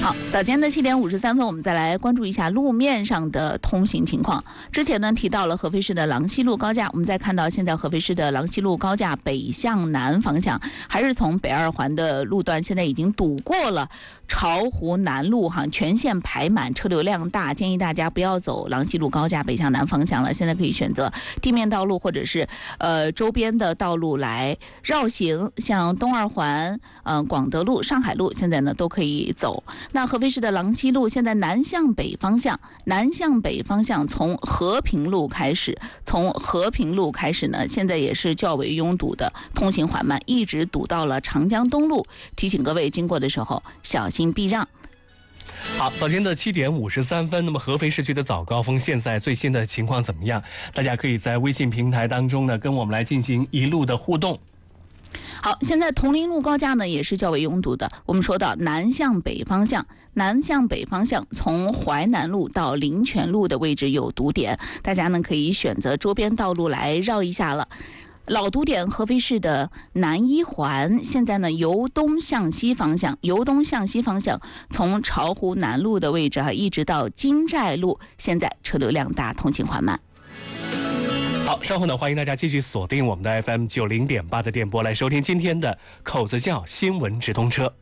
好，早间的7点53分，我们再来关注一下路面上的通行情况。之前呢提到了合肥市的郎溪路高架，我们再看到现在合肥市的郎溪路高架北向南方向，还是从北二环的路段，现在已经堵过了巢湖南路哈，全线排满，车流量大，建议大家不要走郎溪路高架北向南方向了，现在可以选择地面道路或者是周边的道路来绕行，像东二环、广德路、上海路，现在呢都可以走。那合肥市的郎溪路现在南向北方向从和平路开始呢，现在也是较为拥堵的，通行缓慢，一直堵到了长江东路，提醒各位经过的时候小心避让。 好，早间的7点53分，那么合肥市区的早高峰现在最新的情况怎么样？大家可以在微信平台当中呢跟我们来进行一路的互动。 好，现在铜陵路高架呢也是较为拥堵的。我们说到南向北方向从淮南路到灵泉路的位置有堵点，大家呢可以选择周边道路来绕一下了。老堵点合肥市的南一环，现在呢由东向西方向从巢湖南路的位置一直到金寨路，现在车流量大，通行缓慢。 好，稍后呢，欢迎大家继续锁定我们的 FM 90.8的电波来收听今天的口子窖新闻直通车。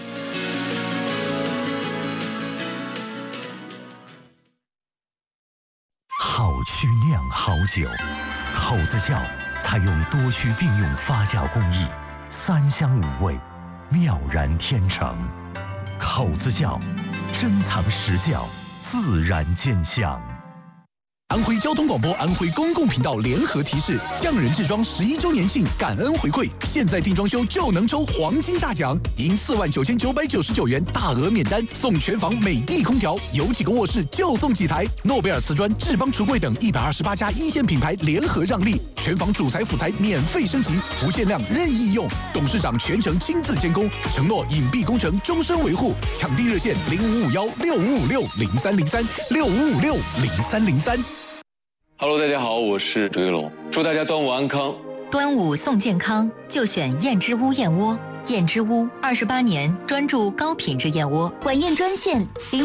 好曲酿好酒，口子窖采用多区并用发酵工艺，3香5味，妙然天成。口子窖，珍藏实窖，自然见香。 安徽交通广播、安徽公共频道联合提示：匠人制装11周年庆感恩回馈，现在定装修就能抽黄金大奖，赢49999元大额免单，送全房美的空调，有几个卧室就送几台。诺贝尔瓷砖、智邦橱柜等128家一线品牌联合让利，全房主材辅材免费升级，不限量任意用，董事长全程亲自监工，承诺隐蔽工程终身维护。抢订热线05516556030365560303。 Hello， 大家好，我是周一龙，祝大家端午安康。 端午送健康，就选燕之屋燕窝。燕之屋28年专注高品质燕窝， 晚宴专线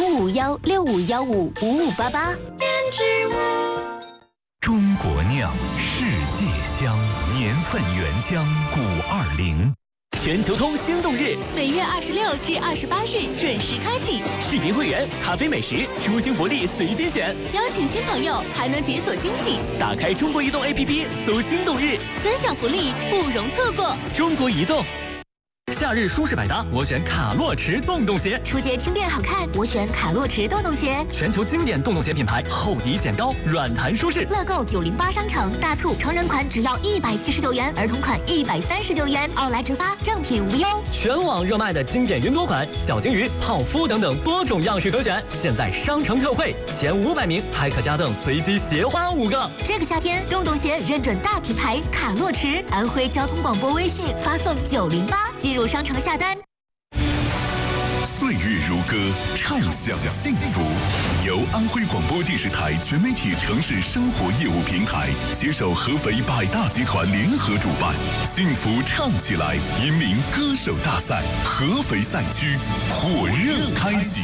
0551651588。燕之屋， 中国酿，世界香，年份原浆520。 全球通心动日， 每月26至28日准时开启。 视频会员、咖啡美食、出行福利随心选， 邀请新朋友还能解锁惊喜。 打开中国移动 APP 搜心动日， 分享福利不容错过。 中国移动。夏日舒适百搭，我选卡洛驰洞洞鞋。 初阶轻便好看，我选卡洛驰洞洞鞋。 全球经典洞洞鞋品牌，厚底显高，软弹舒适。 乐购908商城大促，成人款只要179元，儿童款139元，奥莱直发，正品无忧。 全网热卖的经典云朵款、小金鱼、泡芙等等多种样式可选，现在商城特惠，前500名还可加赠随机鞋花5个。 这个夏天，洞洞鞋认准大品牌卡洛驰。安徽交通广播微信发送908，进入商城下单。 岁月如歌，畅享幸福。由安徽广播电视台全媒体城市生活业务平台携手合肥百大集团联合主办，幸福唱起来引领歌手大赛合肥赛区火热开启。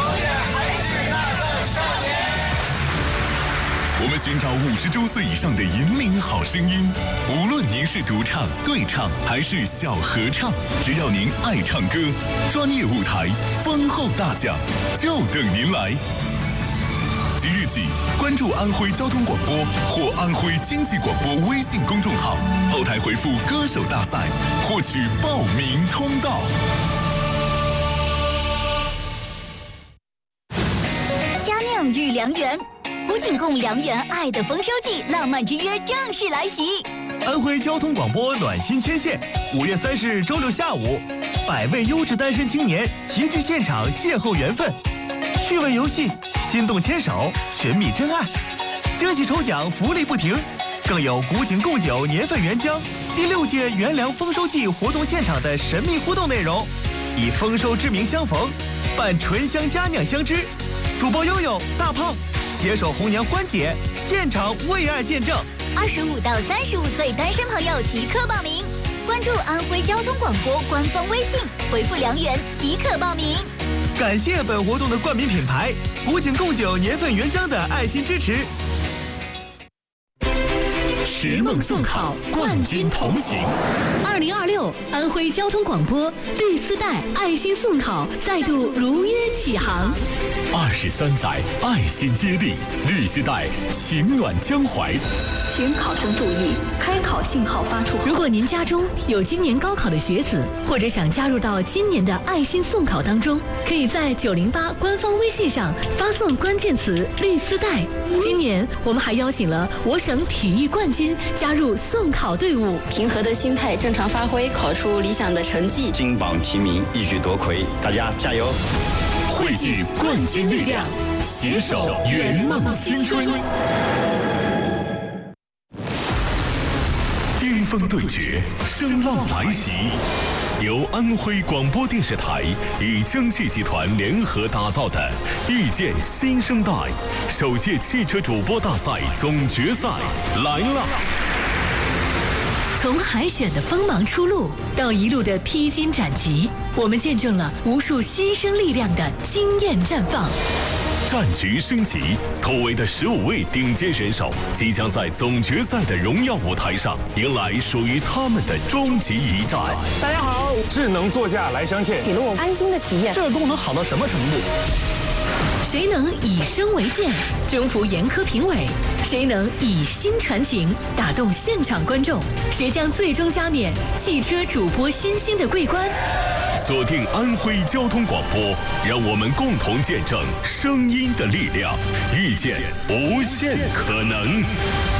我们寻找50周岁以上的引领好声音，无论您是独唱、对唱还是小合唱，只要您爱唱歌，专业舞台、丰厚大奖就等您来。即日起，关注安徽交通广播或安徽经济广播微信公众号，后台回复“歌手大赛”，获取报名通道。 佳酿与良缘。不仅供良缘，爱的丰收季，浪漫之约正式来袭。 安徽交通广播暖心牵线，5月30日周六下午，100位优质单身青年齐聚现场邂逅缘分，趣味游戏，心动牵手，寻觅真爱，惊喜抽奖，福利不停，更有古井贡酒年份原浆第6届元粮丰收季活动现场的神秘互动内容，以丰收之名相逢，伴醇香佳酿相知，主播悠悠、大胖携手红娘欢姐，现场为爱见证。 25到35岁单身朋友即刻报名，关注安徽交通广播官方微信，回复良缘即可报名。 感谢本活动的冠名品牌古井贡酒年份原浆的爱心支持。 拾梦送考，冠军同行。 2026安徽交通广播绿丝带爱心送考再度如约启航。 23载，爱心接力，绿丝带情暖江淮。 请考生注意，开考信号发出后。如果您家中有今年高考的学子，或者想加入到今年的爱心送考当中，可以在908官方微信上发送关键词“绿丝带”。今年我们还邀请了我省体育冠军加入送考队伍， 平和的心态，正常发挥，考出理想的成绩， 金榜题名，一举夺魁，大家加油！ 汇聚冠军力量，携手圆梦青春。巅峰对决，声浪来袭。由安徽广播电视台与蒸汽集团联合打造的《遇见新生代》首届汽车主播大赛总决赛来了。 从海选的锋芒初露到一路的披荆斩棘，我们见证了无数新生力量的惊艳绽放。 战局升级，突围的15位顶尖选手即将在总决赛的荣耀舞台上迎来属于他们的终极一战。 大家好，智能座驾来相见， 给了我安心的体验。 这个功能好到什么程度？ 谁能以身为剑，征服严苛评委？谁能以心传情，打动现场观众？谁将最终加冕汽车主播新星的桂冠？ 锁定安徽交通广播，让我们共同见证声音的力量，遇见无限可能。